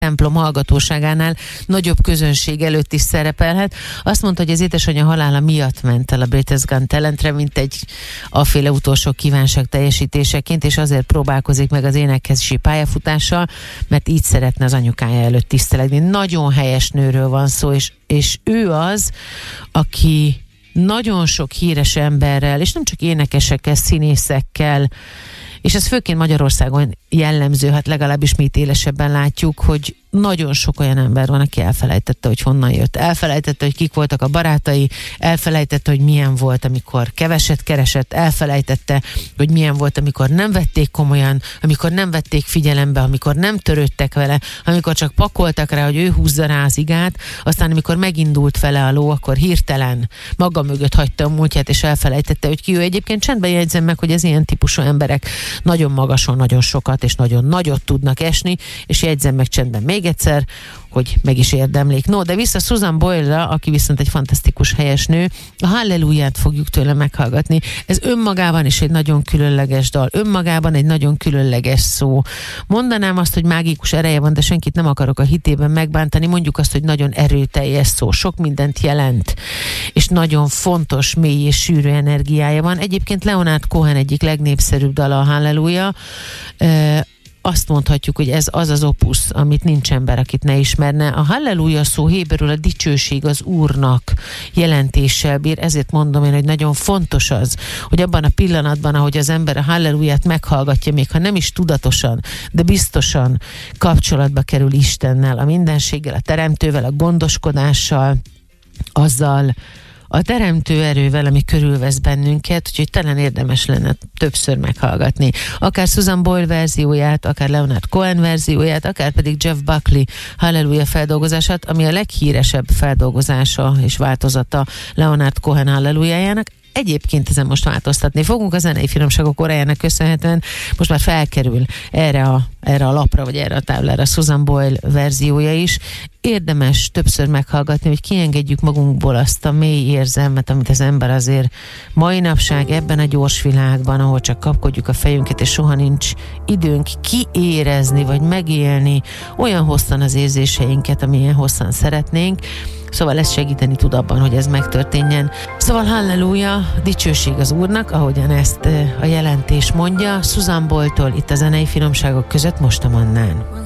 templom hallgatóságánál nagyobb közönség előtt is szerepelhet. Azt mondta, hogy az édesanyja halála miatt ment el a Britain's Got Talentre, mint egy aféle utolsó kívánság teljesítéseként, és azért próbálkozik meg az énekezési pályafutással, mert így szeretne az anyukája előtt tisztelegni. Nagyon helyes nőről van szó, és ő az, aki nagyon sok híres emberrel, és nem csak énekesekkel, színészekkel, és ez főként Magyarországon jellemző, hát legalábbis mi itt élesebben látjuk, hogy nagyon sok olyan ember van, aki elfelejtette, hogy honnan jött. Elfelejtette, hogy kik voltak a barátai, elfelejtette, hogy milyen volt, amikor keveset keresett, elfelejtette, hogy milyen volt, amikor nem vették komolyan, amikor nem vették figyelembe, amikor nem törődtek vele, amikor csak pakoltak rá, hogy ő húzza rá az igát, aztán amikor megindult vele a ló, akkor hirtelen maga mögött hagyta a múltját, és elfelejtette, hogy ki ő. Egyébként csendben jegyzem meg, hogy az ilyen típusú emberek nagyon magason, nagyon sokat és nagyon nagyot tudnak esni, és jegyzem meg csendben még egyszer, hogy meg is érdemlik. No, de vissza Susan Boyle-ra, aki viszont egy fantasztikus helyes nő, a Halleluját fogjuk tőle meghallgatni. Ez önmagában is egy nagyon különleges dal, önmagában egy nagyon különleges szó. Mondanám azt, hogy mágikus ereje van, de senkit nem akarok a hitében megbántani, mondjuk azt, hogy nagyon erőteljes szó, sok mindent jelent, és nagyon fontos, mély és sűrű energiája van. Egyébként Leonard Cohen egyik legnépszerűbb dala a Halleluja. Azt mondhatjuk, hogy ez az az opusz, amit nincs ember, akit ne ismerne. A halleluja szó héberül a dicsőség az Úrnak jelentéssel bír, ezért mondom én, hogy nagyon fontos az, hogy abban a pillanatban, ahogy az ember a halleluját meghallgatja, még ha nem is tudatosan, de biztosan kapcsolatba kerül Istennel, a mindenséggel, a teremtővel, a gondoskodással, azzal a teremtő erővel, ami körülvesz bennünket, úgyhogy talán érdemes lenne többször meghallgatni. Akár Susan Boyle verzióját, akár Leonard Cohen verzióját, akár pedig Jeff Buckley Halleluja feldolgozását, ami a leghíresebb feldolgozása és változata Leonard Cohen Hallelujájának. Egyébként ezen most változtatni fogunk, a zenei finomságok órájának köszönhetően most már felkerül erre a lapra, vagy erre a táblára Susan Boyle verziója is. Érdemes többször meghallgatni, hogy kiengedjük magunkból azt a mély érzelmet, amit az ember azért mai napság ebben a gyors világban, ahol csak kapkodjuk a fejünket, és soha nincs időnk kiérezni, vagy megélni olyan hosszan az érzéseinket, amilyen hosszan szeretnénk. Szóval ez segíteni tud abban, hogy ez megtörténjen. Szóval halleluja, dicsőség az Úrnak, ahogyan ezt a jelentés mondja, Susan Boyle-tól itt a zenei finomságok között most a Mannán.